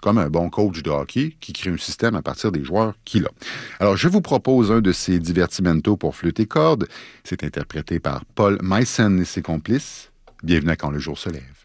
comme un bon coach de hockey qui crée un système à partir des joueurs qu'il a. Alors, je vous propose un de ces divertimentos pour flûte et cordes. C'est interprété par Paul Meissen et ses complices. Bienvenue à Quand le jour se lève.